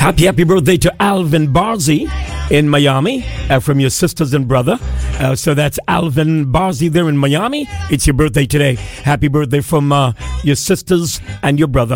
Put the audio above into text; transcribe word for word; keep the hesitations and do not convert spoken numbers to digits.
Happy, happy birthday to Alvin Barzy in Miami uh, from your sisters and brother. Uh, so that's Alvin Barzy there in Miami. It's your birthday today. Happy birthday from uh, your sisters and your brother.